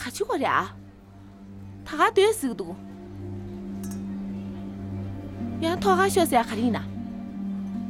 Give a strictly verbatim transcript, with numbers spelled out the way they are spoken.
같이 거랴. 다가 됐어도. 야, 더가 쉬었어야 가리나.